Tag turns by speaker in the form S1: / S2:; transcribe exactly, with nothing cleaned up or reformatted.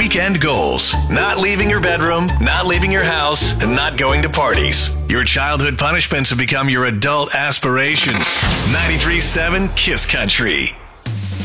S1: Weekend goals. Not leaving your bedroom, not leaving your house, and not going to parties. Your childhood punishments have become your adult aspirations. ninety-three point seven Kiss Country.